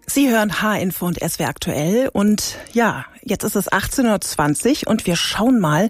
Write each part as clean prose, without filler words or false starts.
Sie hören H-Info und SWR aktuell und ja, jetzt ist es 18:20 Uhr und wir schauen mal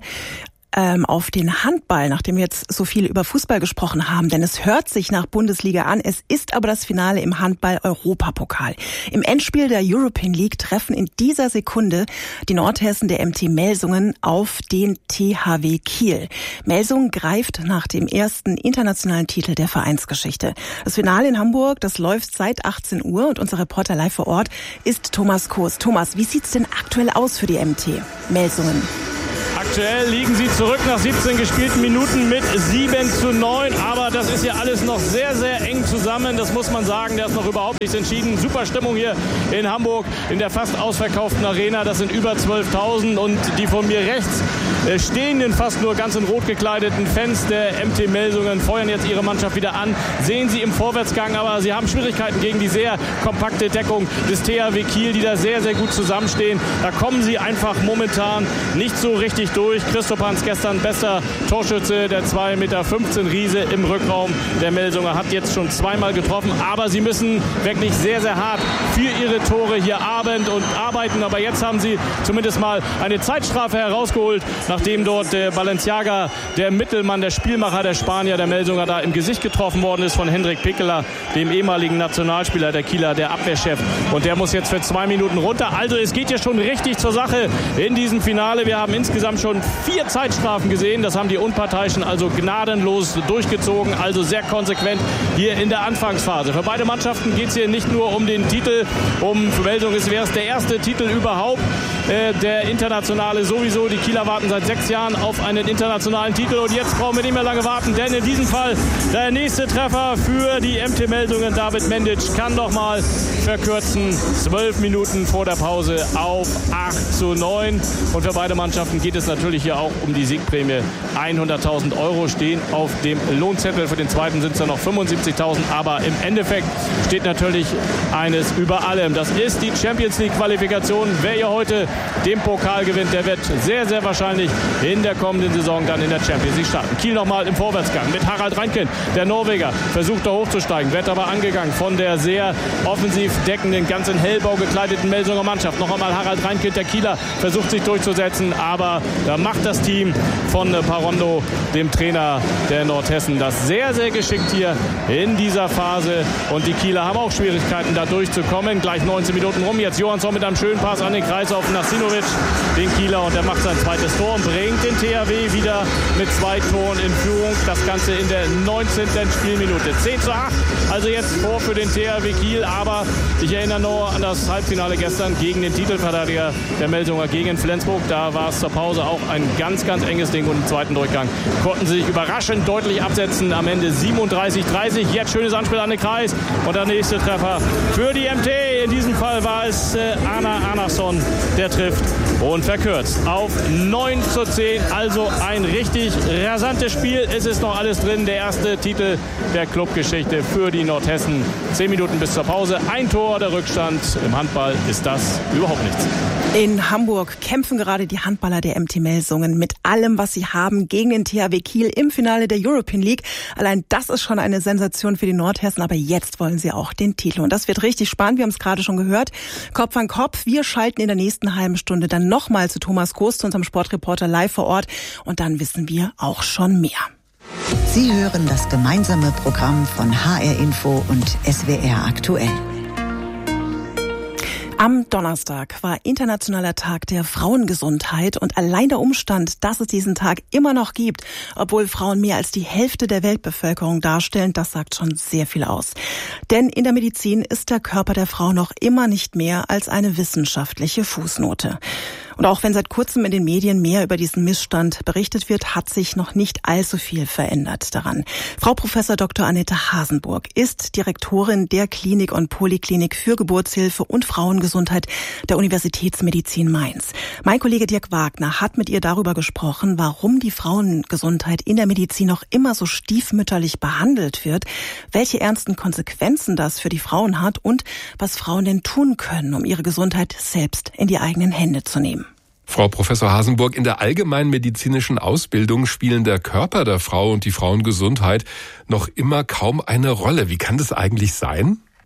auf den Handball, nachdem wir jetzt so viel über Fußball gesprochen haben, denn es hört sich nach Bundesliga an, es ist aber das Finale im Handball-Europapokal. Im Endspiel der European League treffen in dieser Sekunde die Nordhessen der MT Melsungen auf den THW Kiel. Melsungen greift nach dem ersten internationalen Titel der Vereinsgeschichte. Das Finale in Hamburg, das läuft seit 18 Uhr und unser Reporter live vor Ort ist Thomas Koos. Thomas, wie sieht's denn aktuell aus für die MT Melsungen? Aktuell liegen sie zurück nach 17 gespielten Minuten mit 7:9. Aber das ist ja alles noch sehr, sehr eng zusammen. Das muss man sagen. Da ist noch überhaupt nichts entschieden. Super Stimmung hier in Hamburg in der fast ausverkauften Arena. Das sind über 12.000. Und die von mir rechts stehenden, fast nur ganz in Rot gekleideten Fans der MT Melsungen feuern jetzt ihre Mannschaft wieder an. Sehen sie im Vorwärtsgang. Aber sie haben Schwierigkeiten gegen die sehr kompakte Deckung des THW Kiel, die da sehr, sehr gut zusammenstehen. Da kommen sie einfach momentan nicht so richtig durch. Christoph Hans gestern bester Torschütze, der 2,15 Meter Riese im Rückraum der Melsunger, hat jetzt schon zweimal getroffen, aber sie müssen wirklich sehr, sehr hart für ihre Tore hier arbeiten, aber jetzt haben sie zumindest mal eine Zeitstrafe herausgeholt, nachdem dort der Balenciaga, der Mittelmann, der Spielmacher der Spanier, der Melsunger, da im Gesicht getroffen worden ist von Hendrik Pickeler, dem ehemaligen Nationalspieler der Kieler, der Abwehrchef, und der muss jetzt für 2 Minuten runter. Also es geht ja schon richtig zur Sache in diesem Finale. Wir haben insgesamt schon 4 Zeitstrafen gesehen. Das haben die Unparteiischen also gnadenlos durchgezogen, also sehr konsequent hier in der Anfangsphase. Für beide Mannschaften geht es hier nicht nur um den Titel, für Melsungen wäre es der erste Titel überhaupt, der internationale sowieso. Die Kieler warten seit 6 Jahren auf einen internationalen Titel und jetzt brauchen wir nicht mehr lange warten, denn in diesem Fall der nächste Treffer für die MT Melsungen. David Mendic kann nochmal verkürzen. 12 Minuten vor der Pause auf 8:9 und für beide Mannschaften geht es natürlich hier auch um die Siegprämie. 100.000 € stehen auf dem Lohnzettel. Für den zweiten sind es dann noch 75.000. Aber im Endeffekt steht natürlich eines über allem. Das ist die Champions League Qualifikation. Wer hier heute den Pokal gewinnt, der wird sehr, sehr wahrscheinlich in der kommenden Saison dann in der Champions League starten. Kiel nochmal im Vorwärtsgang mit Harald Reinken. Der Norweger versucht da hochzusteigen, wird aber angegangen von der sehr offensiv deckenden, ganz in Hellbau gekleideten Melsunger Mannschaft. Noch einmal Harald Reinken, der Kieler, versucht sich durchzusetzen, aber da macht das Team von Parondo, dem Trainer der Nordhessen, das sehr, sehr geschickt hier in dieser Phase. Und die Kieler haben auch Schwierigkeiten, da durchzukommen. Gleich 19 Minuten rum. Jetzt Johansson mit einem schönen Pass an den Kreis auf Nasinovic, den Kieler. Und der macht sein zweites Tor und bringt den THW wieder mit 2 Toren in Führung. Das Ganze in der 19. Spielminute. 10:8. Also jetzt vor für den THW Kiel. Aber ich erinnere nur an das Halbfinale gestern gegen den Titelverteidiger der Melsunger gegen Flensburg. Da war es zur Pause auch ein ganz, ganz enges Ding und im zweiten Durchgang konnten sie sich überraschend deutlich absetzen. Am Ende 37:30. Jetzt schönes Anspiel an den Kreis und der nächste Treffer für die MT. In diesem Fall war es Anna Arnason, der trifft und verkürzt auf 9:10. Also ein richtig rasantes Spiel. Es ist noch alles drin. Der erste Titel der Clubgeschichte für die Nordhessen. 10 Minuten bis zur Pause. Ein Tor, der Rückstand. Im Handball ist das überhaupt nichts. In Hamburg kämpfen gerade die Handballer der MT Melsungen mit allem, was sie haben, gegen den THW Kiel im Finale der European League. Allein das ist schon eine Sensation für die Nordhessen, aber jetzt wollen sie auch den Titel. Und das wird richtig spannend, wir haben es gerade schon gehört. Kopf an Kopf, wir schalten in der nächsten halben Stunde dann nochmal zu Thomas Koos, zu unserem Sportreporter live vor Ort. Und dann wissen wir auch schon mehr. Sie hören das gemeinsame Programm von HR Info und SWR aktuell. Am Donnerstag war Internationaler Tag der Frauengesundheit und allein der Umstand, dass es diesen Tag immer noch gibt, obwohl Frauen mehr als die Hälfte der Weltbevölkerung darstellen, das sagt schon sehr viel aus. Denn in der Medizin ist der Körper der Frau noch immer nicht mehr als eine wissenschaftliche Fußnote. Und auch wenn seit kurzem in den Medien mehr über diesen Missstand berichtet wird, hat sich noch nicht allzu viel verändert daran. Frau Professor Dr. Annette Hasenburg ist Direktorin der Klinik und Poliklinik für Geburtshilfe und Frauengesundheit der Universitätsmedizin Mainz. Mein Kollege Dirk Wagner hat mit ihr darüber gesprochen, warum die Frauengesundheit in der Medizin noch immer so stiefmütterlich behandelt wird, welche ernsten Konsequenzen das für die Frauen hat und was Frauen denn tun können, um ihre Gesundheit selbst in die eigenen Hände zu nehmen. Frau Professor Hasenburg, in der allgemeinen medizinischen Ausbildung spielen der Körper der Frau und die Frauengesundheit noch immer kaum eine Rolle. Wie kann das eigentlich sein?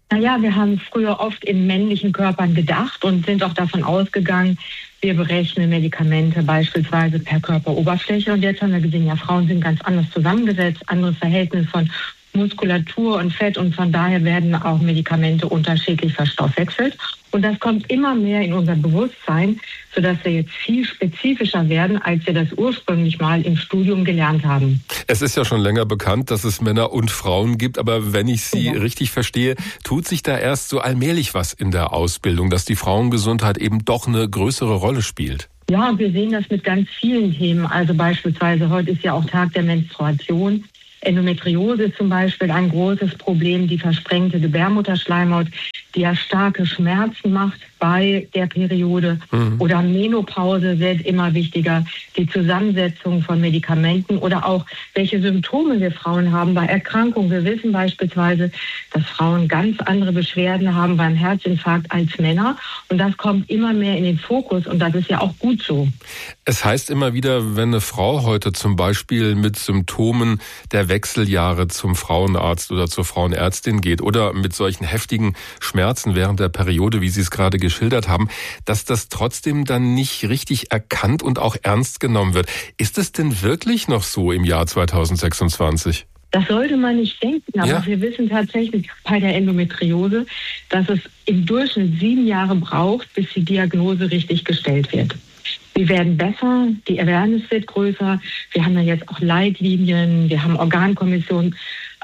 Naja, wir haben früher oft in männlichen Körpern gedacht und sind auch davon ausgegangen, wir berechnen Medikamente beispielsweise per Körperoberfläche. Und jetzt haben wir gesehen, ja, Frauen sind ganz anders zusammengesetzt, anderes Verhältnis von Muskulatur und Fett. Und von daher werden auch Medikamente unterschiedlich verstoffwechselt. Und das kommt immer mehr in unser Bewusstsein, sodass wir jetzt viel spezifischer werden, als wir das ursprünglich mal im Studium gelernt haben. Es ist ja schon länger bekannt, dass es Männer und Frauen gibt, aber wenn ich Sie richtig verstehe, tut sich da erst so allmählich was in der Ausbildung, dass die Frauengesundheit eben doch eine größere Rolle spielt. Ja, wir sehen das mit ganz vielen Themen. Also beispielsweise heute ist ja auch Tag der Menstruation. Endometriose ist zum Beispiel ein großes Problem, die versprengte Gebärmutterschleimhaut, die ja starke Schmerzen macht bei der Periode. Oder Menopause wird immer wichtiger, die Zusammensetzung von Medikamenten oder auch welche Symptome wir Frauen haben bei Erkrankungen. Wir wissen beispielsweise, dass Frauen ganz andere Beschwerden haben beim Herzinfarkt als Männer und das kommt immer mehr in den Fokus und das ist ja auch gut so. Es heißt immer wieder, wenn eine Frau heute zum Beispiel mit Symptomen der Wechseljahre zum Frauenarzt oder zur Frauenärztin geht oder mit solchen heftigen Schmerzen während der Periode, wie Sie es gerade geschildert haben, dass das trotzdem dann nicht richtig erkannt und auch ernst genommen wird. Ist es denn wirklich noch so im Jahr 2026? Das sollte man nicht denken, aber wir wissen tatsächlich bei der Endometriose, dass es im Durchschnitt 7 Jahre braucht, bis die Diagnose richtig gestellt wird. Wir werden besser, die Awareness wird größer. Wir haben ja jetzt auch Leitlinien, wir haben Organkommissionen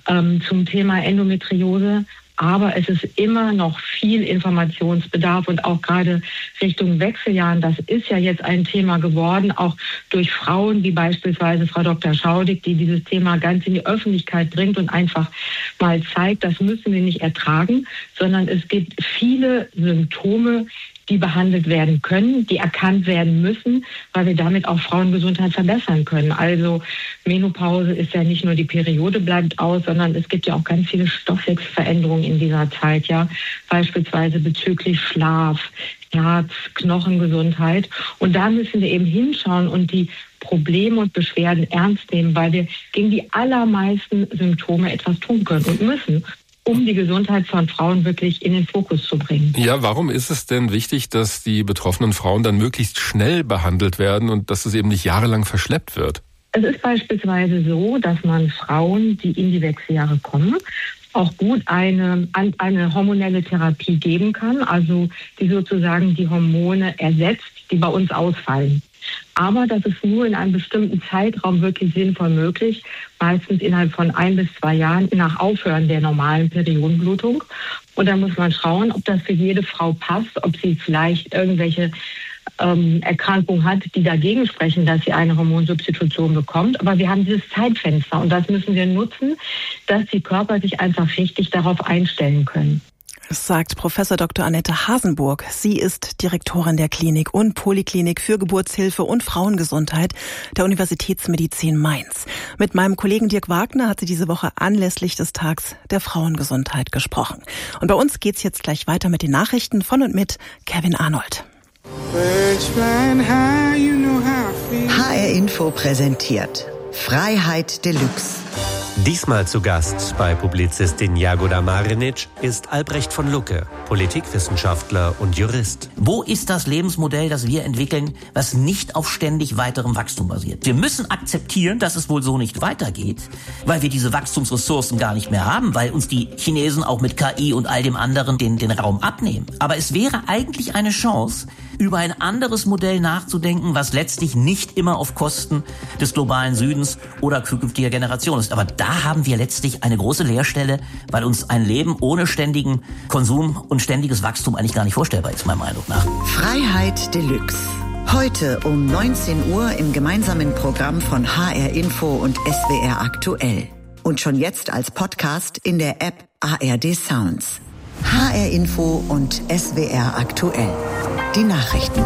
zum Thema Endometriose. Aber es ist immer noch viel Informationsbedarf und auch gerade Richtung Wechseljahren. Das ist ja jetzt ein Thema geworden, auch durch Frauen wie beispielsweise Frau Dr. Schaudig, die dieses Thema ganz in die Öffentlichkeit bringt und einfach mal zeigt, das müssen wir nicht ertragen, sondern es gibt viele Symptome, die behandelt werden können, die erkannt werden müssen, weil wir damit auch Frauengesundheit verbessern können. Also Menopause ist ja nicht nur die Periode bleibt aus, sondern es gibt ja auch ganz viele Stoffwechselveränderungen in dieser Zeit, ja, beispielsweise bezüglich Schlaf, Herz, Knochengesundheit. Und da müssen wir eben hinschauen und die Probleme und Beschwerden ernst nehmen, weil wir gegen die allermeisten Symptome etwas tun können und müssen, um die Gesundheit von Frauen wirklich in den Fokus zu bringen. Ja, warum ist es denn wichtig, dass die betroffenen Frauen dann möglichst schnell behandelt werden und dass es eben nicht jahrelang verschleppt wird? Es ist beispielsweise so, dass man Frauen, die in die Wechseljahre kommen, auch gut eine hormonelle Therapie geben kann, also die sozusagen die Hormone ersetzt, die bei uns ausfallen. Aber das ist nur in einem bestimmten Zeitraum wirklich sinnvoll möglich, meistens innerhalb von 1 bis 2 Jahren nach Aufhören der normalen Periodenblutung. Und da muss man schauen, ob das für jede Frau passt, ob sie vielleicht irgendwelche Erkrankungen hat, die dagegen sprechen, dass sie eine Hormonsubstitution bekommt. Aber wir haben dieses Zeitfenster und das müssen wir nutzen, dass die Körper sich einfach richtig darauf einstellen können. Das sagt Professor Dr. Annette Hasenburg. Sie ist Direktorin der Klinik und Poliklinik für Geburtshilfe und Frauengesundheit der Universitätsmedizin Mainz. Mit meinem Kollegen Dirk Wagner hat sie diese Woche anlässlich des Tags der Frauengesundheit gesprochen. Und bei uns geht's jetzt gleich weiter mit den Nachrichten von und mit Kevin Arnold. HR Info präsentiert Freiheit Deluxe. Diesmal zu Gast bei Publizistin Jagoda Marinic ist Albrecht von Lucke, Politikwissenschaftler und Jurist. Wo ist das Lebensmodell, das wir entwickeln, was nicht auf ständig weiterem Wachstum basiert? Wir müssen akzeptieren, dass es wohl so nicht weitergeht, weil wir diese Wachstumsressourcen gar nicht mehr haben, weil uns die Chinesen auch mit KI und all dem anderen den Raum abnehmen. Aber es wäre eigentlich eine Chance, über ein anderes Modell nachzudenken, was letztlich nicht immer auf Kosten des globalen Südens oder künftiger Generationen ist. Aber da haben wir letztlich eine große Leerstelle, weil uns ein Leben ohne ständigen Konsum und ständiges Wachstum eigentlich gar nicht vorstellbar ist, meiner Meinung nach. Freiheit Deluxe. Heute um 19 Uhr im gemeinsamen Programm von HR Info und SWR Aktuell. Und schon jetzt als Podcast in der App ARD Sounds. HR Info und SWR Aktuell. Die Nachrichten.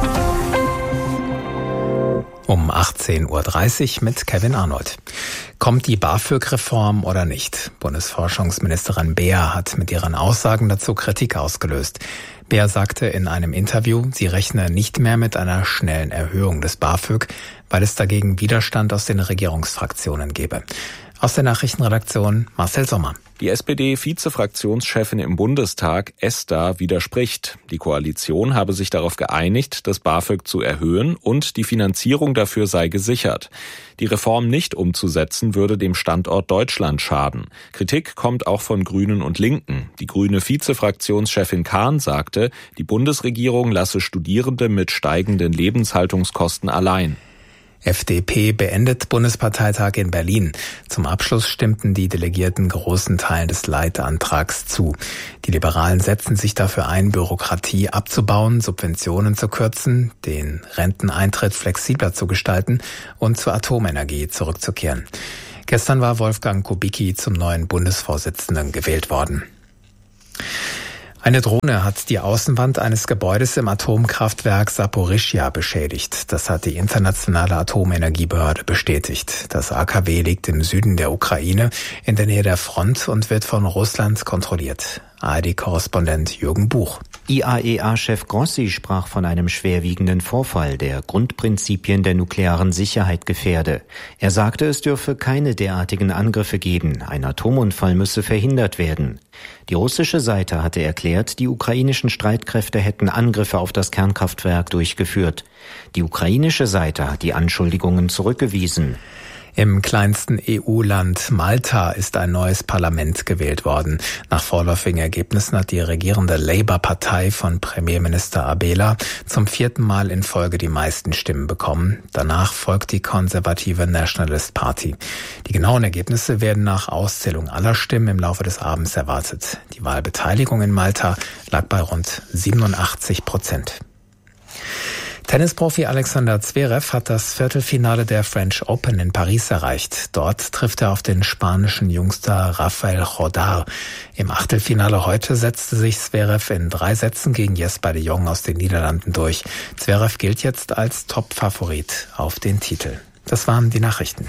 Um 18.30 Uhr mit Kevin Arnold. Kommt die BAföG-Reform oder nicht? Bundesforschungsministerin Beer hat mit ihren Aussagen dazu Kritik ausgelöst. Beer sagte in einem Interview, sie rechne nicht mehr mit einer schnellen Erhöhung des BAföG, weil es dagegen Widerstand aus den Regierungsfraktionen gebe. Aus der Nachrichtenredaktion Marcel Sommer. Die SPD-Vize-Fraktionschefin im Bundestag, Esther, widerspricht. Die Koalition habe sich darauf geeinigt, das BAföG zu erhöhen und die Finanzierung dafür sei gesichert. Die Reform nicht umzusetzen, würde dem Standort Deutschland schaden. Kritik kommt auch von Grünen und Linken. Die grüne Vize-Fraktionschefin Kahn sagte, die Bundesregierung lasse Studierende mit steigenden Lebenshaltungskosten allein. FDP beendet Bundesparteitag in Berlin. Zum Abschluss stimmten die Delegierten großen Teilen des Leitantrags zu. Die Liberalen setzen sich dafür ein, Bürokratie abzubauen, Subventionen zu kürzen, den Renteneintritt flexibler zu gestalten und zur Atomenergie zurückzukehren. Gestern war Wolfgang Kubicki zum neuen Bundesvorsitzenden gewählt worden. Eine Drohne hat die Außenwand eines Gebäudes im Atomkraftwerk Saporischschja beschädigt. Das hat die internationale Atomenergiebehörde bestätigt. Das AKW liegt im Süden der Ukraine in der Nähe der Front und wird von Russland kontrolliert. ARD-Korrespondent Jürgen Buch. IAEA-Chef Grossi sprach von einem schwerwiegenden Vorfall, der Grundprinzipien der nuklearen Sicherheit gefährde. Er sagte, es dürfe keine derartigen Angriffe geben. Ein Atomunfall müsse verhindert werden. Die russische Seite hatte erklärt, die ukrainischen Streitkräfte hätten Angriffe auf das Kernkraftwerk durchgeführt. Die ukrainische Seite hat die Anschuldigungen zurückgewiesen. Im kleinsten EU-Land Malta ist ein neues Parlament gewählt worden. Nach vorläufigen Ergebnissen hat die regierende Labour-Partei von Premierminister Abela zum 4. Mal in Folge die meisten Stimmen bekommen. Danach folgt die konservative Nationalist Party. Die genauen Ergebnisse werden nach Auszählung aller Stimmen im Laufe des Abends erwartet. Die Wahlbeteiligung in Malta lag bei rund 87%. Tennisprofi Alexander Zverev hat das Viertelfinale der French Open in Paris erreicht. Dort trifft er auf den spanischen Jungster Rafael Jodar. Im Achtelfinale heute setzte sich Zverev in 3 Sätzen gegen Jesper de Jong aus den Niederlanden durch. Zverev gilt jetzt als Top-Favorit auf den Titel. Das waren die Nachrichten.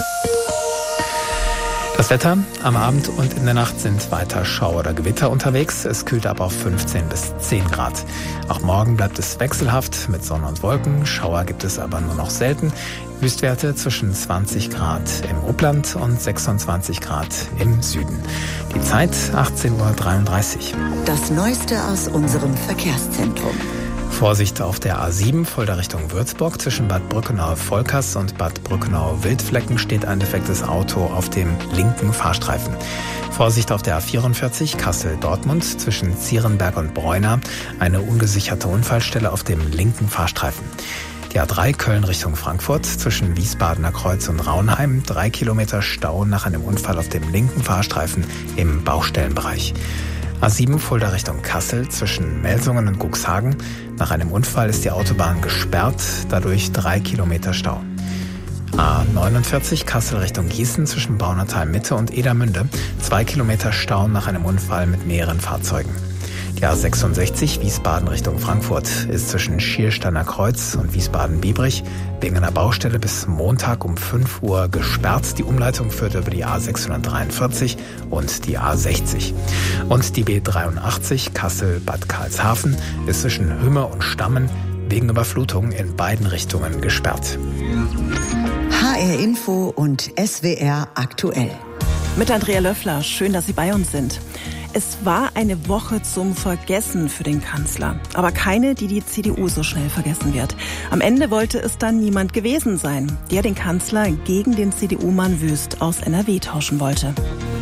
Das Wetter: Am Abend und in der Nacht sind weiter Schauer oder Gewitter unterwegs. Es kühlt ab auf 15 bis 10 Grad. Auch morgen bleibt es wechselhaft mit Sonne und Wolken. Schauer gibt es aber nur noch selten. Höchstwerte zwischen 20 Grad im Upland und 26 Grad im Süden. Die Zeit 18:33 Uhr. Das Neueste aus unserem Verkehrszentrum. Vorsicht auf der A7 Fulda Richtung Würzburg. Zwischen Bad Brückenau-Volkers und Bad Brückenau-Wildflecken steht ein defektes Auto auf dem linken Fahrstreifen. Vorsicht auf der A44 Kassel-Dortmund zwischen Zierenberg und Breuna. Eine ungesicherte Unfallstelle auf dem linken Fahrstreifen. Die A3 Köln Richtung Frankfurt zwischen Wiesbadener Kreuz und Raunheim. 3 Kilometer Stau nach einem Unfall auf dem linken Fahrstreifen im Baustellenbereich. A7 Fulda Richtung Kassel zwischen Melsungen und Cuxhagen. Nach einem Unfall ist die Autobahn gesperrt, dadurch 3 Kilometer Stau. A49 Kassel Richtung Gießen zwischen Baunatal Mitte und Edermünde. 2 Kilometer Stau nach einem Unfall mit mehreren Fahrzeugen. Die A66 Wiesbaden Richtung Frankfurt ist zwischen Schiersteiner Kreuz und Wiesbaden-Biebrich wegen einer Baustelle bis Montag um 5 Uhr gesperrt. Die Umleitung führt über die A643 und die A60. Und die B83 Kassel-Bad Karlshafen ist zwischen Hümme und Stammen wegen Überflutung in beiden Richtungen gesperrt. HR Info und SWR aktuell. Mit Andrea Löffler, schön, dass Sie bei uns sind. Es war eine Woche zum Vergessen für den Kanzler, aber keine, die die CDU so schnell vergessen wird. Am Ende wollte es dann niemand gewesen sein, der den Kanzler gegen den CDU-Mann Wüst aus NRW tauschen wollte.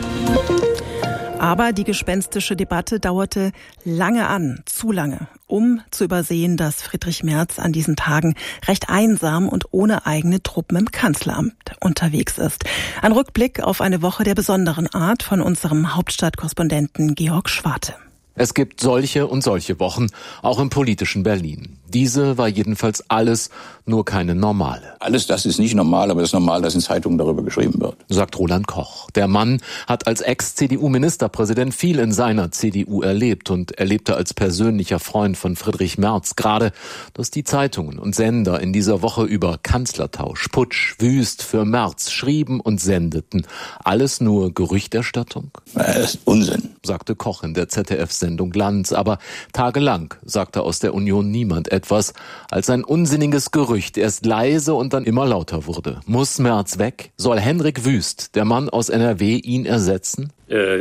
Aber die gespenstische Debatte dauerte lange an, zu lange, um zu übersehen, dass Friedrich Merz an diesen Tagen recht einsam und ohne eigene Truppen im Kanzleramt unterwegs ist. Ein Rückblick auf eine Woche der besonderen Art von unserem Hauptstadtkorrespondenten Georg Schwarte. Es gibt solche und solche Wochen, auch im politischen Berlin. Diese war jedenfalls alles, nur keine normale. Alles das ist nicht normal, aber es ist normal, dass in Zeitungen darüber geschrieben wird, sagt Roland Koch. Der Mann hat als Ex-CDU-Ministerpräsident viel in seiner CDU erlebt und erlebte als persönlicher Freund von Friedrich Merz gerade, dass die Zeitungen und Sender in dieser Woche über Kanzlertausch, Putsch, Wüst für Merz schrieben und sendeten. Alles nur Gerüchterstattung? Das ist Unsinn, sagte Koch in der ZDF-Sendung Glanz. Aber tagelang sagte aus der Union niemand etwas, als ein unsinniges Gerücht erst leise und dann immer lauter wurde. Muss Merz weg? Soll Henrik Wüst, der Mann aus NRW, ihn ersetzen?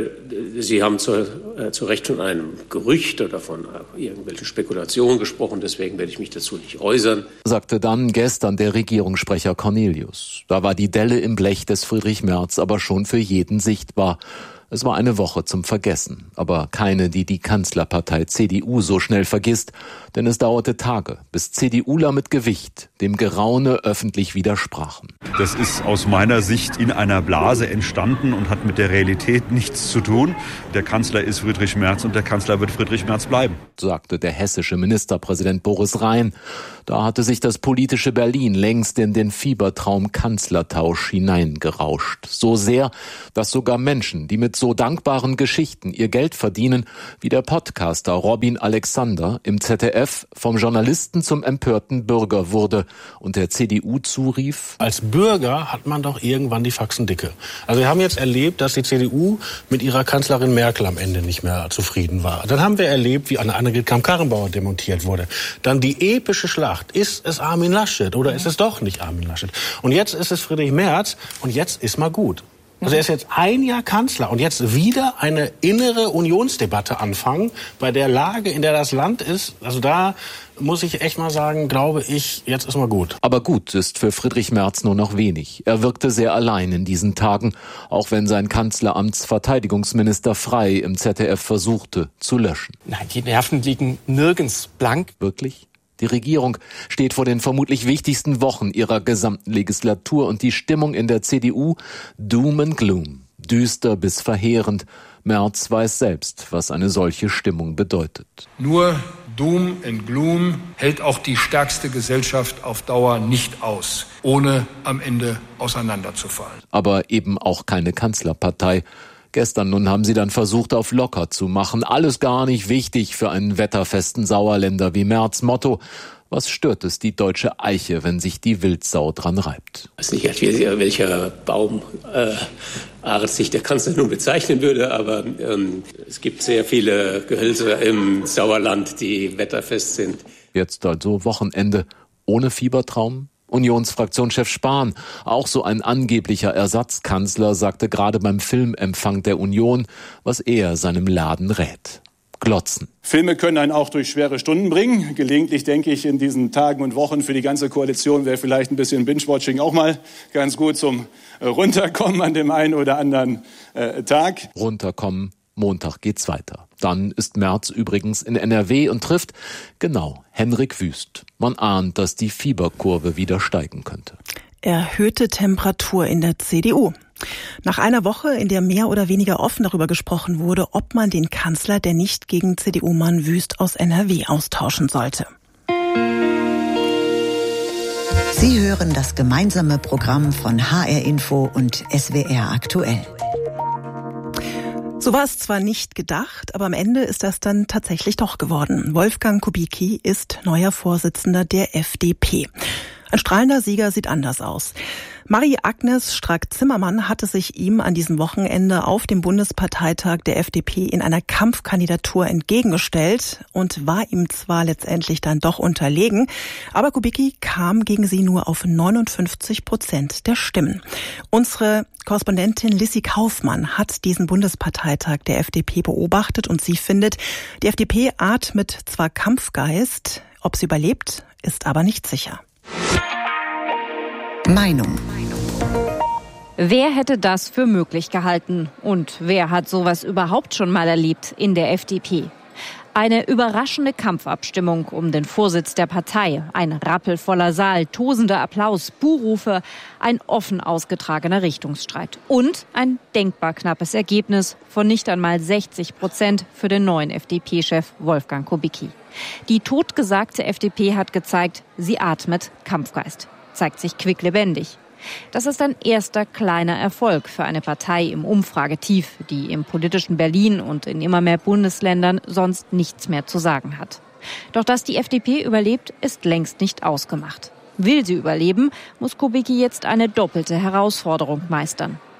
Sie haben zu Recht von einem Gerücht oder von irgendwelchen Spekulationen gesprochen, deswegen werde ich mich dazu nicht äußern, sagte dann gestern der Regierungssprecher Cornelius. Da war die Delle im Blech des Friedrich Merz aber schon für jeden sichtbar. Es war eine Woche zum Vergessen, aber keine, die die Kanzlerpartei CDU so schnell vergisst, denn es dauerte Tage, bis CDUler mit Gewicht dem Geraune öffentlich widersprachen. Das ist aus meiner Sicht in einer Blase entstanden und hat mit der Realität nichts zu tun. Der Kanzler ist Friedrich Merz und der Kanzler wird Friedrich Merz bleiben, sagte der hessische Ministerpräsident Boris Rhein. Da hatte sich das politische Berlin längst in den Fiebertraum Kanzlertausch hineingerauscht. So sehr, dass sogar Menschen, die mit so dankbaren Geschichten ihr Geld verdienen, wie der Podcaster Robin Alexander im ZDF vom Journalisten zum empörten Bürger wurde und der CDU zurief: Als Bürger hat man doch irgendwann die Faxen dicke. Also wir haben jetzt erlebt, dass die CDU mit ihrer Kanzlerin Merkel am Ende nicht mehr zufrieden war. Dann haben wir erlebt, wie Annegret Kramp-Karrenbauer demontiert wurde. Dann die epische Schlacht. Ist es Armin Laschet oder ist es doch nicht Armin Laschet? Und jetzt ist es Friedrich Merz und jetzt ist mal gut. Also er ist jetzt ein Jahr Kanzler und jetzt wieder eine innere Unionsdebatte anfangen, bei der Lage, in der das Land ist. Also da muss ich echt mal sagen, glaube ich, jetzt ist mal gut. Aber gut ist für Friedrich Merz nur noch wenig. Er wirkte sehr allein in diesen Tagen, auch wenn sein Kanzleramtsverteidigungsminister Frey im ZDF versuchte zu löschen. Nein, die Nerven liegen nirgends blank. Wirklich? Die Regierung steht vor den vermutlich wichtigsten Wochen ihrer gesamten Legislatur und die Stimmung in der CDU Doom and Gloom, düster bis verheerend. Merz weiß selbst, was eine solche Stimmung bedeutet. Nur Doom and Gloom hält auch die stärkste Gesellschaft auf Dauer nicht aus, ohne am Ende auseinanderzufallen. Aber eben auch keine Kanzlerpartei. Gestern nun haben sie dann versucht, auf locker zu machen. Alles gar nicht wichtig für einen wetterfesten Sauerländer wie Merz. Motto: Was stört es die deutsche Eiche, wenn sich die Wildsau dran reibt? Ich weiß nicht, welcher Baumart sich der Kanzler nun bezeichnen würde, aber es gibt sehr viele Gehölze im Sauerland, die wetterfest sind. Jetzt also Wochenende ohne Fiebertraum? Unionsfraktionschef Spahn, auch so ein angeblicher Ersatzkanzler, sagte gerade beim Filmempfang der Union, was er seinem Laden rät: Glotzen. Filme können einen auch durch schwere Stunden bringen. Gelegentlich denke ich, in diesen Tagen und Wochen für die ganze Koalition wäre vielleicht ein bisschen Binge-Watching auch mal ganz gut zum Runterkommen an dem einen oder anderen Tag. Runterkommen. Montag geht's weiter. Dann ist Merz übrigens in NRW und trifft, genau, Henrik Wüst. Man ahnt, dass die Fieberkurve wieder steigen könnte. Erhöhte Temperatur in der CDU. Nach einer Woche, in der mehr oder weniger offen darüber gesprochen wurde, ob man den Kanzler, der nicht gegen CDU-Mann Wüst aus NRW austauschen sollte. Sie hören das gemeinsame Programm von HR Info und SWR aktuell. So war es zwar nicht gedacht, aber am Ende ist das dann tatsächlich doch geworden. Wolfgang Kubicki ist neuer Vorsitzender der FDP. Ein strahlender Sieger sieht anders aus. Marie-Agnes Strack-Zimmermann hatte sich ihm an diesem Wochenende auf dem Bundesparteitag der FDP in einer Kampfkandidatur entgegengestellt und war ihm zwar letztendlich dann doch unterlegen, aber Kubicki kam gegen sie nur auf 59% der Stimmen. Unsere Korrespondentin Lissy Kaufmann hat diesen Bundesparteitag der FDP beobachtet und sie findet, die FDP atmet zwar Kampfgeist, ob sie überlebt, ist aber nicht sicher. Meinung. Wer hätte das für möglich gehalten? Und wer hat sowas überhaupt schon mal erlebt in der FDP? Eine überraschende Kampfabstimmung um den Vorsitz der Partei, ein rappelvoller Saal, tosender Applaus, Buhrufe, ein offen ausgetragener Richtungsstreit und ein denkbar knappes Ergebnis von nicht einmal 60% für den neuen FDP-Chef Wolfgang Kubicki. Die totgesagte FDP hat gezeigt, sie atmet Kampfgeist, zeigt sich quicklebendig. Das ist ein erster kleiner Erfolg für eine Partei im Umfragetief, die im politischen Berlin und in immer mehr Bundesländern sonst nichts mehr zu sagen hat. Doch dass die FDP überlebt, ist längst nicht ausgemacht. Will sie überleben, muss Kubicki jetzt eine doppelte Herausforderung meistern.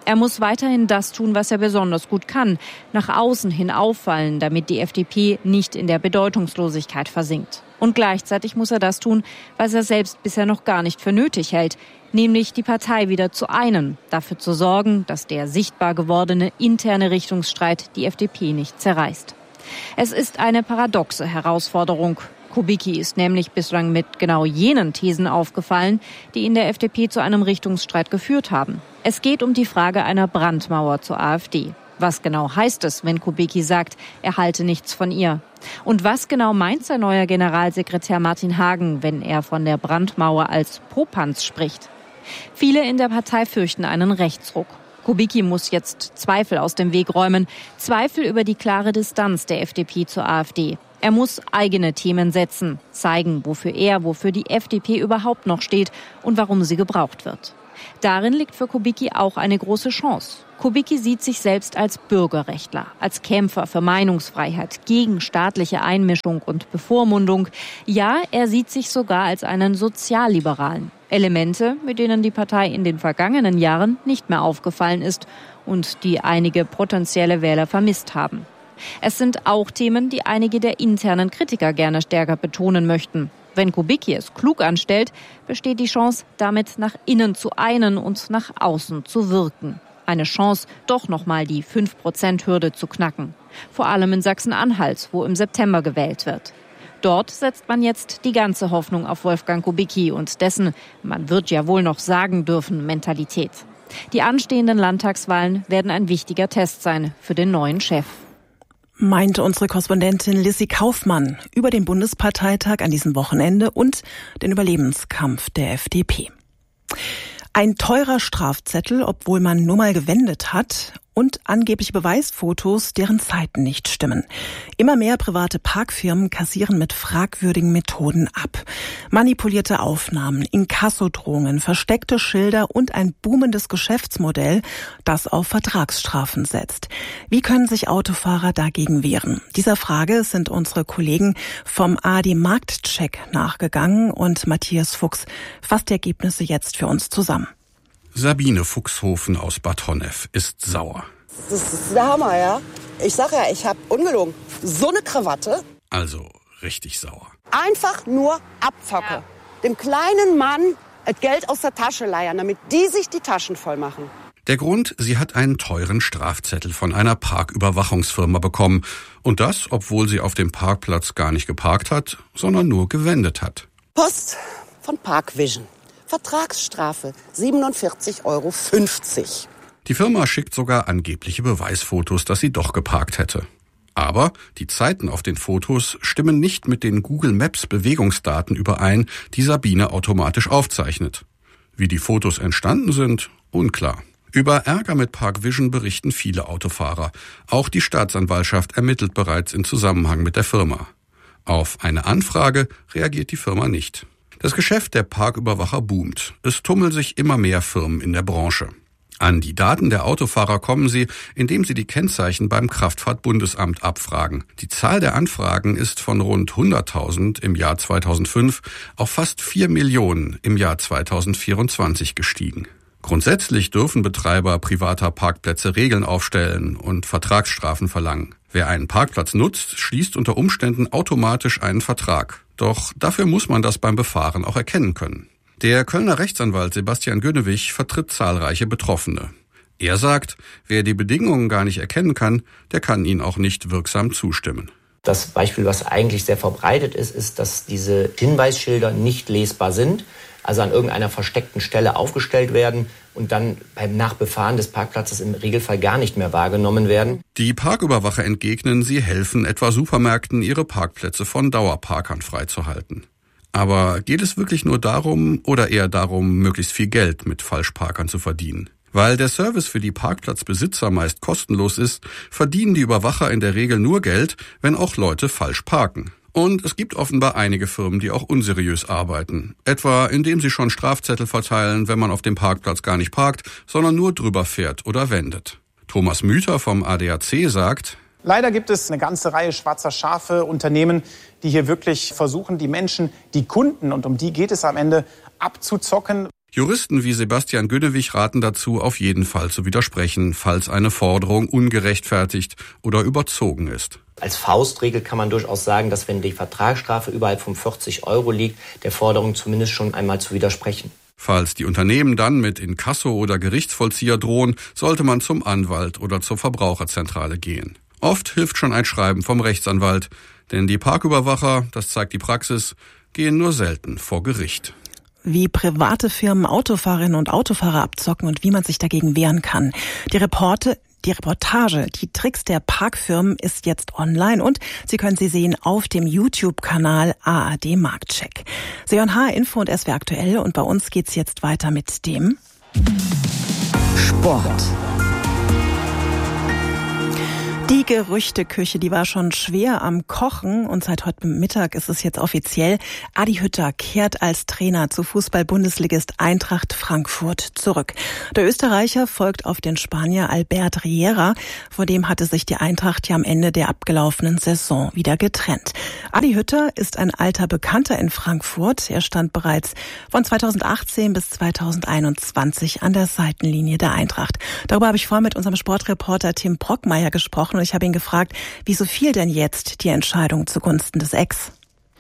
Er muss weiterhin das tun, was er besonders gut kann, nach außen hin auffallen, damit die FDP nicht in der Bedeutungslosigkeit versinkt. Und gleichzeitig muss er das tun, was er selbst bisher noch gar nicht für nötig hält, nämlich die Partei wieder zu einen, dafür zu sorgen, dass der sichtbar gewordene interne Richtungsstreit die FDP nicht zerreißt. Es ist eine paradoxe Herausforderung. Kubicki ist nämlich bislang mit genau jenen Thesen aufgefallen, die in der FDP zu einem Richtungsstreit geführt haben. Es geht um die Frage einer Brandmauer zur AfD. Was genau heißt es, wenn Kubicki sagt, er halte nichts von ihr? Und was genau meint sein neuer Generalsekretär Martin Hagen, wenn er von der Brandmauer als Popanz spricht? Viele in der Partei fürchten einen Rechtsruck. Kubicki muss jetzt Zweifel aus dem Weg räumen. Zweifel über die klare Distanz der FDP zur AfD. Er muss eigene Themen setzen, zeigen, wofür er, wofür die FDP überhaupt noch steht und warum sie gebraucht wird. Darin liegt für Kubicki auch eine große Chance. Kubicki sieht sich selbst als Bürgerrechtler, als Kämpfer für Meinungsfreiheit, gegen staatliche Einmischung und Bevormundung. Ja, er sieht sich sogar als einen Sozialliberalen. Elemente, mit denen die Partei in den vergangenen Jahren nicht mehr aufgefallen ist und die einige potenzielle Wähler vermisst haben. Es sind auch Themen, die einige der internen Kritiker gerne stärker betonen möchten. Wenn Kubicki es klug anstellt, besteht die Chance, damit nach innen zu einen und nach außen zu wirken. Eine Chance, doch nochmal die 5%-Hürde zu knacken. Vor allem in Sachsen-Anhalt, wo im September gewählt wird. Dort setzt man jetzt die ganze Hoffnung auf Wolfgang Kubicki und dessen, man wird ja wohl noch sagen dürfen, Mentalität. Die anstehenden Landtagswahlen werden ein wichtiger Test sein für den neuen Chef. Meinte unsere Korrespondentin Lissy Kaufmann über den Bundesparteitag an diesem Wochenende und den Überlebenskampf der FDP. Ein teurer Strafzettel, obwohl man nur mal gewendet hat, und angebliche Beweisfotos, deren Zeiten nicht stimmen. Immer mehr private Parkfirmen kassieren mit fragwürdigen Methoden ab. Manipulierte Aufnahmen, Inkassodrohungen, versteckte Schilder und ein boomendes Geschäftsmodell, das auf Vertragsstrafen setzt. Wie können sich Autofahrer dagegen wehren? Dieser Frage sind unsere Kollegen vom ARD Marktcheck nachgegangen und Matthias Fuchs fasst die Ergebnisse jetzt für uns zusammen. Sabine Fuchshofen aus Bad Honnef ist sauer. Das ist der Hammer, ja. Ich sag ja, ich habe ungelogen so eine Krawatte. Also richtig sauer. Einfach nur abzocke. Dem kleinen Mann das Geld aus der Tasche leiern, damit die sich die Taschen voll machen. Der Grund, sie hat einen teuren Strafzettel von einer Parküberwachungsfirma bekommen. Und das, obwohl sie auf dem Parkplatz gar nicht geparkt hat, sondern nur gewendet hat. Post von Parkvision. Vertragsstrafe 47,50 €. Die Firma schickt sogar angebliche Beweisfotos, dass sie doch geparkt hätte. Aber die Zeiten auf den Fotos stimmen nicht mit den Google Maps Bewegungsdaten überein, die Sabine automatisch aufzeichnet. Wie die Fotos entstanden sind, unklar. Über Ärger mit Parkvision berichten viele Autofahrer. Auch die Staatsanwaltschaft ermittelt bereits in Zusammenhang mit der Firma. Auf eine Anfrage reagiert die Firma nicht. Das Geschäft der Parküberwacher boomt. Es tummeln sich immer mehr Firmen in der Branche. An die Daten der Autofahrer kommen sie, indem sie die Kennzeichen beim Kraftfahrtbundesamt abfragen. Die Zahl der Anfragen ist von rund 100.000 im Jahr 2005 auf fast 4 Millionen im Jahr 2024 gestiegen. Grundsätzlich dürfen Betreiber privater Parkplätze Regeln aufstellen und Vertragsstrafen verlangen. Wer einen Parkplatz nutzt, schließt unter Umständen automatisch einen Vertrag. Doch dafür muss man das beim Befahren auch erkennen können. Der Kölner Rechtsanwalt Sebastian Gönnewig vertritt zahlreiche Betroffene. Er sagt, wer die Bedingungen gar nicht erkennen kann, der kann ihnen auch nicht wirksam zustimmen. Das Beispiel, was eigentlich sehr verbreitet ist, ist, dass diese Hinweisschilder nicht lesbar sind, also an irgendeiner versteckten Stelle aufgestellt werden und dann beim Nachbefahren des Parkplatzes im Regelfall gar nicht mehr wahrgenommen werden. Die Parküberwacher entgegnen, sie helfen etwa Supermärkten, ihre Parkplätze von Dauerparkern freizuhalten. Aber geht es wirklich nur darum oder eher darum, möglichst viel Geld mit Falschparkern zu verdienen? Weil der Service für die Parkplatzbesitzer meist kostenlos ist, verdienen die Überwacher in der Regel nur Geld, wenn auch Leute falsch parken. Und es gibt offenbar einige Firmen, die auch unseriös arbeiten. Etwa indem sie schon Strafzettel verteilen, wenn man auf dem Parkplatz gar nicht parkt, sondern nur drüber fährt oder wendet. Thomas Müther vom ADAC sagt: Leider gibt es eine ganze Reihe schwarzer Schafe, Unternehmen, die hier wirklich versuchen, die Menschen, die Kunden, und um die geht es am Ende, abzuzocken. Juristen wie Sebastian Günnewig raten dazu, auf jeden Fall zu widersprechen, falls eine Forderung ungerechtfertigt oder überzogen ist. Als Faustregel kann man durchaus sagen, dass wenn die Vertragsstrafe überhalb von 40 € liegt, der Forderung zumindest schon einmal zu widersprechen. Falls die Unternehmen dann mit Inkasso oder Gerichtsvollzieher drohen, sollte man zum Anwalt oder zur Verbraucherzentrale gehen. Oft hilft schon ein Schreiben vom Rechtsanwalt, denn die Parküberwacher, das zeigt die Praxis, gehen nur selten vor Gericht. Wie private Firmen Autofahrerinnen und Autofahrer abzocken und wie man sich dagegen wehren kann. Die Reportage, die Tricks der Parkfirmen ist jetzt online und Sie können sie sehen auf dem YouTube-Kanal ARD Marktcheck. Sie hören HR Info und SWR aktuell und bei uns geht's jetzt weiter mit dem Sport. Die Gerüchteküche, die war schon schwer am Kochen und seit heute Mittag ist es jetzt offiziell. Adi Hütter kehrt als Trainer zu Fußball-Bundesligist Eintracht Frankfurt zurück. Der Österreicher folgt auf den Spanier Albert Riera. Vor dem hatte sich die Eintracht ja am Ende der abgelaufenen Saison wieder getrennt. Adi Hütter ist ein alter Bekannter in Frankfurt. Er stand bereits von 2018 bis 2021 an der Seitenlinie der Eintracht. Darüber habe ich vorhin mit unserem Sportreporter Tim Brockmeier gesprochen. Und ich habe ihn gefragt, wieso fiel denn jetzt die Entscheidung zugunsten des Ex?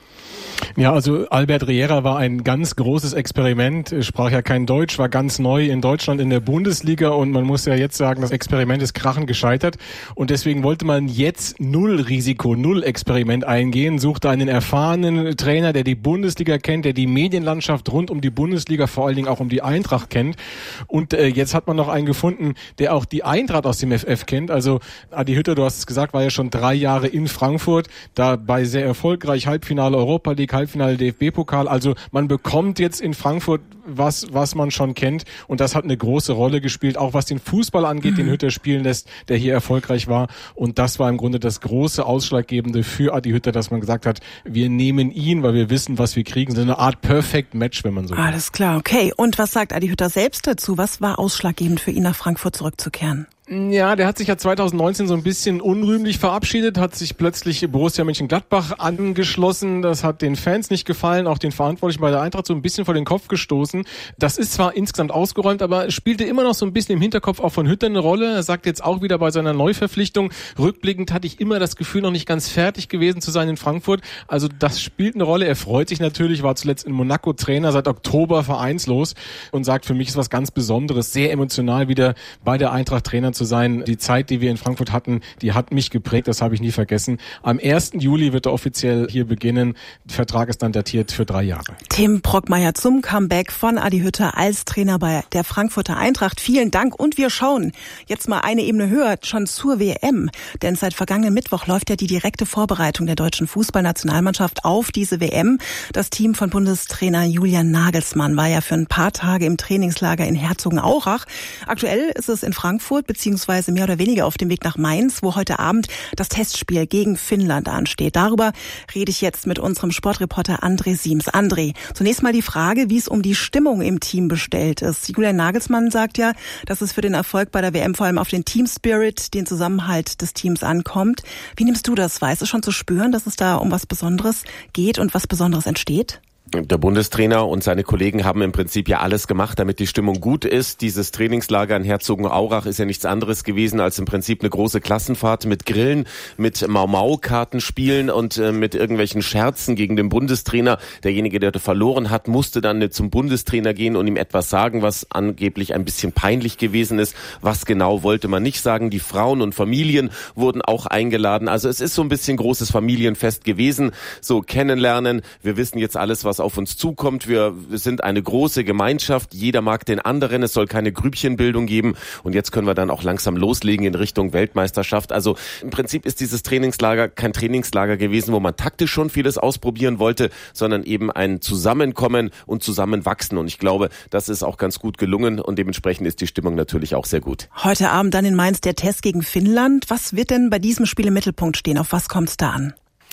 Ja, also Albert Riera war ein ganz großes Experiment, sprach ja kein Deutsch, war ganz neu in Deutschland in der Bundesliga und man muss ja jetzt sagen, das Experiment ist krachend gescheitert und deswegen wollte man jetzt null Risiko, null Experiment eingehen, suchte einen erfahrenen Trainer, der die Bundesliga kennt, der die Medienlandschaft rund um die Bundesliga, vor allen Dingen auch um die Eintracht kennt und jetzt hat man noch einen gefunden, der auch die Eintracht aus dem FF kennt, also Adi Hütter, du hast es gesagt, war ja schon 3 Jahre in Frankfurt, dabei sehr erfolgreich, Halbfinale Europa League, Halbfinale DFB-Pokal. Also man bekommt jetzt in Frankfurt was man schon kennt und das hat eine große Rolle gespielt, auch was den Fußball angeht, den Hütter spielen lässt, der hier erfolgreich war und das war im Grunde das große Ausschlaggebende für Adi Hütter, dass man gesagt hat, wir nehmen ihn, weil wir wissen, was wir kriegen. So eine Art Perfect Match, wenn man so will. Alles klar, okay. Und was sagt Adi Hütter selbst dazu? Was war ausschlaggebend für ihn, nach Frankfurt zurückzukehren? Ja, der hat sich ja 2019 so ein bisschen unrühmlich verabschiedet, hat sich plötzlich Borussia Mönchengladbach angeschlossen. Das hat den Fans nicht gefallen, auch den Verantwortlichen bei der Eintracht so ein bisschen vor den Kopf gestoßen. Das ist zwar insgesamt ausgeräumt, aber spielte immer noch so ein bisschen im Hinterkopf auch von Hütter eine Rolle. Er sagt jetzt auch wieder bei seiner Neuverpflichtung, rückblickend hatte ich immer das Gefühl, noch nicht ganz fertig gewesen zu sein in Frankfurt. Also das spielt eine Rolle. Er freut sich natürlich, war zuletzt in Monaco Trainer, seit Oktober vereinslos und sagt, für mich ist was ganz Besonderes, sehr emotional wieder bei der Eintracht Trainer zu sein. Die Zeit, die wir in Frankfurt hatten, die hat mich geprägt, das habe ich nie vergessen. Am 1. Juli wird er offiziell hier beginnen. Der Vertrag ist dann datiert für 3 Jahre. Tim Brockmeier zum Comeback von Adi Hütter als Trainer bei der Frankfurter Eintracht. Vielen Dank und wir schauen jetzt mal eine Ebene höher schon zur WM. Denn seit vergangenen Mittwoch läuft ja die direkte Vorbereitung der deutschen Fußballnationalmannschaft auf diese WM. Das Team von Bundestrainer Julian Nagelsmann war ja für ein paar Tage im Trainingslager in Herzogenaurach. Aktuell ist es in Frankfurt beziehungsweise mehr oder weniger auf dem Weg nach Mainz, wo heute Abend das Testspiel gegen Finnland ansteht. Darüber rede ich jetzt mit unserem Sportreporter André Siems. André, zunächst mal die Frage, wie es um die Stimmung im Team bestellt ist. Julian Nagelsmann sagt ja, dass es für den Erfolg bei der WM vor allem auf den Team-Spirit, den Zusammenhalt des Teams ankommt. Wie nimmst du das wahr? Ist es schon zu spüren, dass es da um was Besonderes geht und was Besonderes entsteht? Der Bundestrainer und seine Kollegen haben im Prinzip ja alles gemacht, damit die Stimmung gut ist. Dieses Trainingslager in Herzogenaurach ist ja nichts anderes gewesen als im Prinzip eine große Klassenfahrt mit Grillen, mit Mau-Mau-Kartenspielen und mit irgendwelchen Scherzen gegen den Bundestrainer. Derjenige, der verloren hat, musste dann zum Bundestrainer gehen und ihm etwas sagen, was angeblich ein bisschen peinlich gewesen ist. Was genau wollte man nicht sagen. Die Frauen und Familien wurden auch eingeladen. Also es ist so ein bisschen großes Familienfest gewesen. So kennenlernen. Wir wissen jetzt alles, was auf uns zukommt. Wir sind eine große Gemeinschaft. Jeder mag den anderen. Es soll keine Grüppchenbildung geben. Und jetzt können wir dann auch langsam loslegen in Richtung Weltmeisterschaft. Also im Prinzip ist dieses Trainingslager kein Trainingslager gewesen, wo man taktisch schon vieles ausprobieren wollte, sondern eben ein Zusammenkommen und Zusammenwachsen. Und ich glaube, das ist auch ganz gut gelungen. Und dementsprechend ist die Stimmung natürlich auch sehr gut. Heute Abend dann in Mainz der Test gegen Finnland. Was wird denn bei diesem Spiel im Mittelpunkt stehen? Auf was kommt es da an?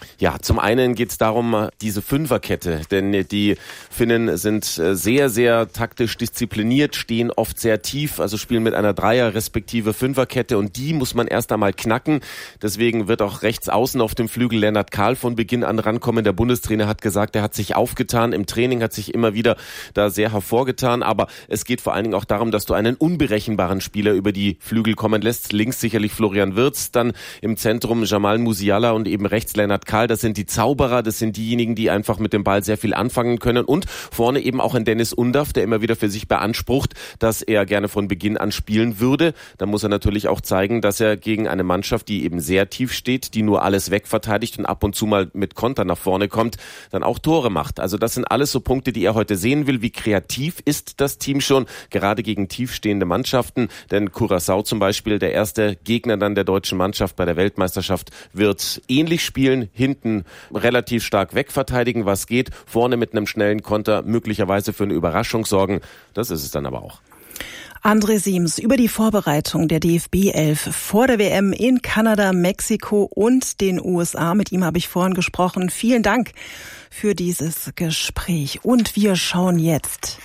Ja, zum einen geht es darum, diese Fünferkette, denn die Finnen sind sehr, sehr taktisch diszipliniert, stehen oft sehr tief, also spielen mit einer Dreier- respektive Fünferkette und die muss man erst einmal knacken. Deswegen wird auch rechts außen auf dem Flügel Lennart Kahl von Beginn an rankommen. Der Bundestrainer hat gesagt, er hat sich aufgetan, im Training hat sich immer wieder da sehr hervorgetan, aber es geht vor allen Dingen auch darum, dass du einen unberechenbaren Spieler über die Flügel kommen lässt. Links sicherlich Florian Wirtz, dann im Zentrum Jamal Musiala und eben rechts Lennart Kahl. Das sind die Zauberer, das sind diejenigen, die einfach mit dem Ball sehr viel anfangen können und vorne eben auch ein Dennis Undaff, der immer wieder für sich beansprucht, dass er gerne von Beginn an spielen würde. Da muss er natürlich auch zeigen, dass er gegen eine Mannschaft, die eben sehr tief steht, die nur alles wegverteidigt und ab und zu mal mit Konter nach vorne kommt, dann auch Tore macht. Also das sind alles so Punkte, die er heute sehen will. Wie kreativ ist das Team schon, gerade gegen tiefstehende Mannschaften, denn Curaçao zum Beispiel, der erste Gegner dann der deutschen Mannschaft bei der Weltmeisterschaft, wird ähnlich spielen, hinten relativ stark wegverteidigen, was geht, vorne mit einem schnellen Konter möglicherweise für eine Überraschung sorgen. Das ist es dann aber auch. André Siems über die Vorbereitung der DFB-11 vor der WM in Kanada, Mexiko und den USA. Mit ihm habe ich vorhin gesprochen. Vielen Dank für dieses Gespräch. Und wir schauen jetzt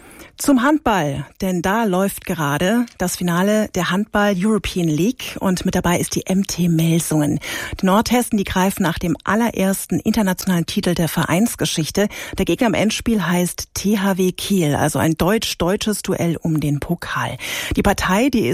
zum Handball, denn da läuft gerade das Finale der Handball European League und mit dabei ist die MT Melsungen. Die Nordhessen, die greifen nach dem allerersten internationalen Titel der Vereinsgeschichte. Der Gegner im Endspiel heißt THW Kiel, also ein deutsch-deutsches Duell um den Pokal. Die Partie, die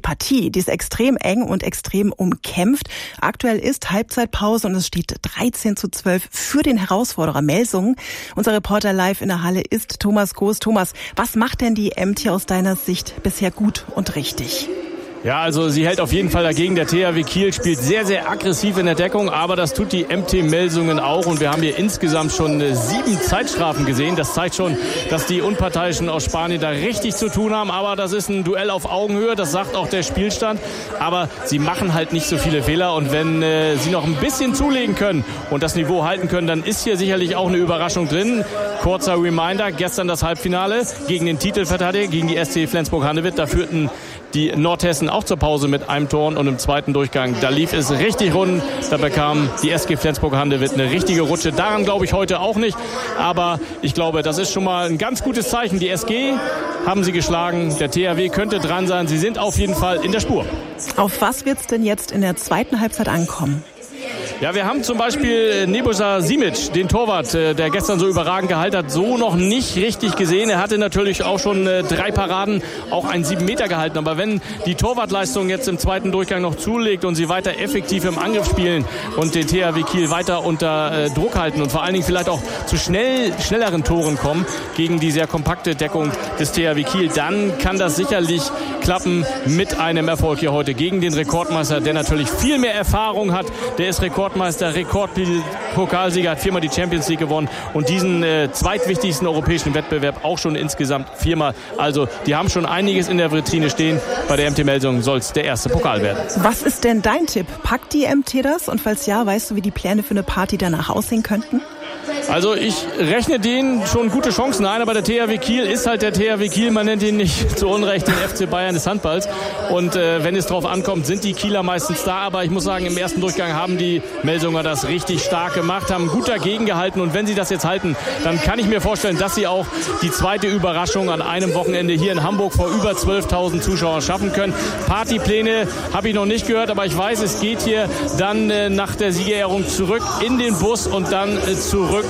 ist extrem eng und extrem umkämpft. Aktuell ist Halbzeitpause und es steht 13:12 für den Herausforderer Melsungen. Unser Reporter live in der Halle ist Thomas Goos. Thomas, was macht denn die MT aus deiner Sicht bisher gut und richtig? Ja, also sie hält auf jeden Fall dagegen. Der THW Kiel spielt sehr, sehr aggressiv in der Deckung, aber das tut die MT Melsungen auch. Und wir haben hier insgesamt schon 7 Zeitstrafen gesehen. Das zeigt schon, dass die Unparteiischen aus Spanien da richtig zu tun haben. Aber das ist ein Duell auf Augenhöhe, das sagt auch der Spielstand. Aber sie machen halt nicht so viele Fehler. Und wenn sie noch ein bisschen zulegen können und das Niveau halten können, dann ist hier sicherlich auch eine Überraschung drin. Kurzer Reminder, gestern das Halbfinale gegen den Titelverteidiger, gegen die SC Flensburg-Handewitt. Da führten die Nordhessen auch zur Pause mit einem Tor und im zweiten Durchgang, da lief es richtig rund. Da bekam die SG Flensburg-Handewitt eine richtige Rutsche. Daran glaube ich heute auch nicht. Aber ich glaube, das ist schon mal ein ganz gutes Zeichen. Die SG haben sie geschlagen. Der THW könnte dran sein. Sie sind auf jeden Fall in der Spur. Auf was wird es denn jetzt in der zweiten Halbzeit ankommen? Ja, wir haben zum Beispiel Nebojša Simic, den Torwart, der gestern so überragend gehalten hat, so noch nicht richtig gesehen. Er hatte natürlich auch schon 3 Paraden, auch einen 7 Meter gehalten. Aber wenn die Torwartleistung jetzt im zweiten Durchgang noch zulegt und sie weiter effektiv im Angriff spielen und den THW Kiel weiter unter Druck halten und vor allen Dingen vielleicht auch zu schnelleren Toren kommen gegen die sehr kompakte Deckung des THW Kiel, dann kann das sicherlich klappen mit einem Erfolg hier heute gegen den Rekordmeister, der natürlich viel mehr Erfahrung hat. Der ist Rekordmeister, Rekordpokalsieger, hat 4-mal die Champions League gewonnen und diesen zweitwichtigsten europäischen Wettbewerb auch schon insgesamt 4-mal. Also die haben schon einiges in der Vitrine stehen. Bei der MT Melsungen soll es der erste Pokal werden. Was ist denn dein Tipp? Packt die MT das? Und falls ja, weißt du, wie die Pläne für eine Party danach aussehen könnten? Also ich rechne denen schon gute Chancen ein, aber der THW Kiel ist halt der THW Kiel. Man nennt ihn nicht zu Unrecht den FC Bayern des Handballs. Und wenn es drauf ankommt, sind die Kieler meistens da. Aber ich muss sagen, im ersten Durchgang haben die Melsunger das richtig stark gemacht, haben gut dagegen gehalten. Und wenn sie das jetzt halten, dann kann ich mir vorstellen, dass sie auch die zweite Überraschung an einem Wochenende hier in Hamburg vor über 12.000 Zuschauern schaffen können. Partypläne habe ich noch nicht gehört, aber ich weiß, es geht hier dann nach der Siegerehrung zurück in den Bus und dann zurück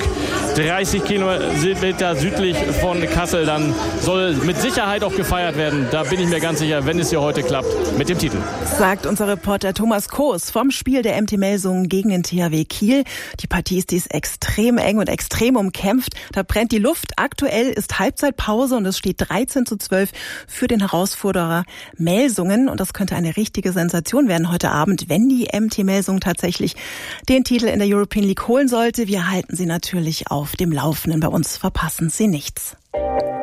30 Kilometer südlich von Kassel. Dann soll mit Sicherheit auch gefeiert werden. Da bin ich mir ganz sicher, wenn es hier heute klappt mit dem Titel. Sagt unser Reporter Thomas Koos vom Spiel der MT Melsungen gegen den THW Kiel. Die Partie ist extrem eng und extrem umkämpft. Da brennt die Luft. Aktuell ist Halbzeitpause und es steht 13:12 für den Herausforderer Melsungen. Und das könnte eine richtige Sensation werden heute Abend, wenn die MT Melsungen tatsächlich den Titel in der European League holen sollte. Wir halten Sie natürlich auf dem Laufenden. Bei uns verpassen Sie nichts.